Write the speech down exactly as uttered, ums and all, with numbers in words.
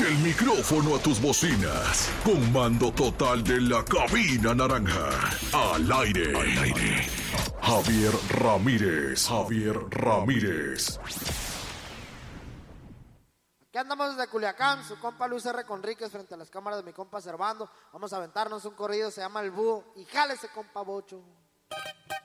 Del micrófono a tus bocinas, con mando total de la cabina naranja. Al aire, al aire. Javier Ramírez, Javier Ramírez. Aquí andamos desde Culiacán, su compa Luis R. Conríquez frente a las cámaras de mi compa Servando. Vamos a aventarnos un corrido, se llama El Búho. Y jálese, compa Bocho.